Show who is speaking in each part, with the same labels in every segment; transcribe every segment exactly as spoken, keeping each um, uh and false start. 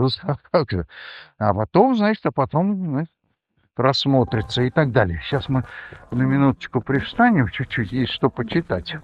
Speaker 1: ужас, а как же. А потом, значит, а потом, ну, просмотрится и так далее. Сейчас мы на минуточку привстанем, чуть-чуть есть что почитать.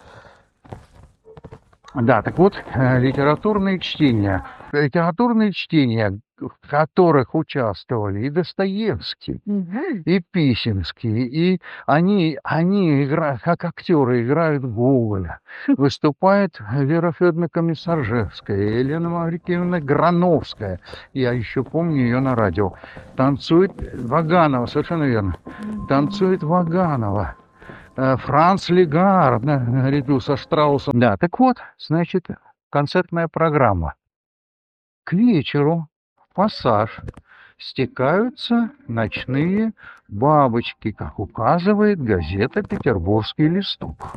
Speaker 1: Да, так вот, э, литературные чтения. Литературные чтения, в которых участвовали и Достоевский,
Speaker 2: Мгм.
Speaker 1: и Писемский, и они, они играют, как актеры играют Гоголя. Выступает Вера Федоровна Комиссаржевская, Елена Маврикиевна Грановская. Я еще помню ее на радио. Танцует Ваганова, совершенно верно. Танцует Ваганова. Э, Франц Легард на- наряду со Штраусом. Да, так вот, значит, концертная программа. К вечеру в пассаж стекаются ночные бабочки, как указывает газета «Петербургский листок».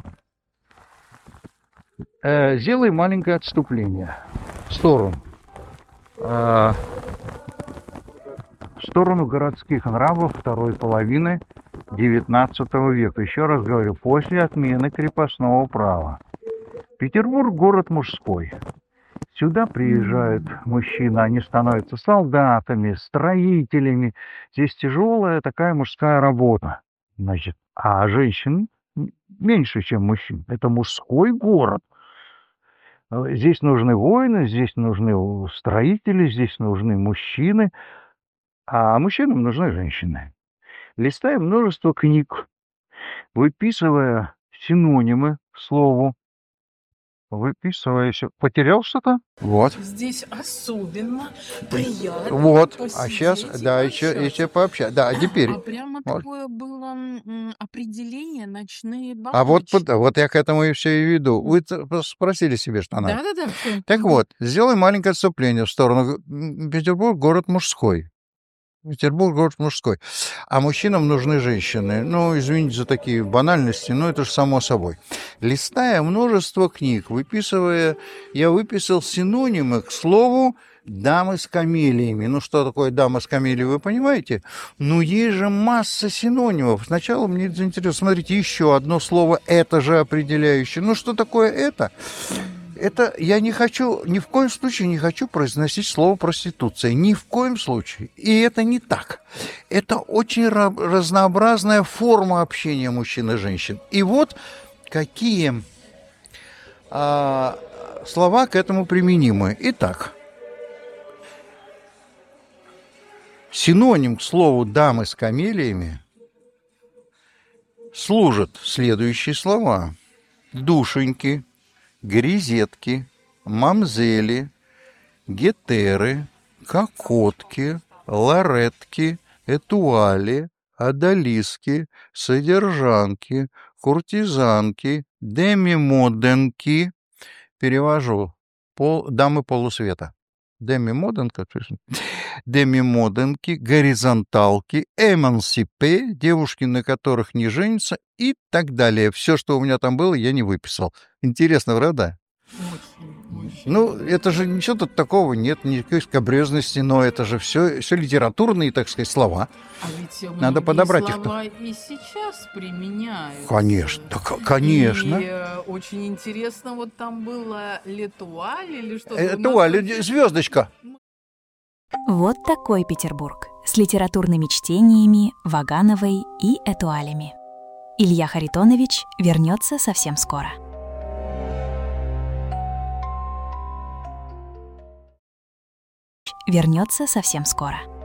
Speaker 1: Э, сделай маленькое отступление в сторону. Э, в сторону городских нравов второй половины девятнадцатого века. Еще раз говорю, после отмены крепостного права. Петербург – город мужской. Сюда приезжают мужчины, они становятся солдатами, строителями. Здесь тяжелая такая мужская работа. Значит, а женщин меньше, чем мужчин. Это мужской город. Здесь нужны воины, здесь нужны строители, здесь нужны мужчины, а мужчинам нужны женщины. Листая множество книг, выписывая синонимы к слову, выписывая... сё- Потерял что-то? Вот.
Speaker 2: Здесь особенно приятно
Speaker 1: Вот. А
Speaker 2: посидеть
Speaker 1: сейчас,
Speaker 2: и
Speaker 1: да, еще, еще
Speaker 2: пообщаться.
Speaker 1: пообщаться. Да, а теперь.
Speaker 2: А прямо
Speaker 1: Вот.
Speaker 2: такое было м, определение «ночные
Speaker 1: А вот, под-
Speaker 2: бабочки».
Speaker 1: вот я к этому и все и веду.
Speaker 2: М.
Speaker 1: Вы т- просто спросили себе, что надо.
Speaker 2: Да-да-да, всё.
Speaker 1: Так
Speaker 2: Мгм.
Speaker 1: вот, сделай маленькое отступление в сторону. М, Петербург — город мужской. Петербург — город мужской. А мужчинам нужны женщины. Ну, извините за такие банальности, но это же само собой. Листая множество книг, выписывая, я выписал синонимы к слову «дамы с камелиями». Ну, что такое «дама с камелией», вы понимаете? Ну, есть же масса синонимов. Сначала мне это заинтересовало. Смотрите, еще одно слово «это же» определяющее. Ну, что такое «это»? Это я не хочу, ни в коем случае не хочу произносить слово проституция. Ни в коем случае. И это не так. Это очень ра- разнообразная форма общения мужчин и женщин. И вот какие а, слова к этому применимы. Итак, синоним к слову «дамы с камелиями» служат следующие слова: душеньки, грезетки, мамзели, гетеры, кокотки, ларетки, этуали, одолиски, содержанки, куртизанки, демимоденки. Перевожу. Пол, дамы полусвета. Демимоденка, то есть демимоденки, горизонталки, эмансипе, девушки, на которых не женятся, и так далее. Все, что у меня там было, я не выписал. Интересно, правда?
Speaker 2: Очень, очень.
Speaker 1: Ну, это же ничего тут такого нет, никакой скабрезности, но это же все, все литературные, так сказать, слова.
Speaker 2: А ведь
Speaker 1: Надо
Speaker 2: многие
Speaker 1: подобрать их.
Speaker 2: слова и сейчас применяются.
Speaker 1: Конечно, да, к- конечно.
Speaker 2: И э, очень интересно, вот там было летуаль или что-то. У
Speaker 1: Это
Speaker 2: нас
Speaker 1: Валя,
Speaker 2: вообще-
Speaker 1: звездочка.
Speaker 3: Вот такой Петербург с литературными чтениями, Вагановой и Этуалями. Илья Харитонович вернется совсем скоро. Вернется совсем скоро.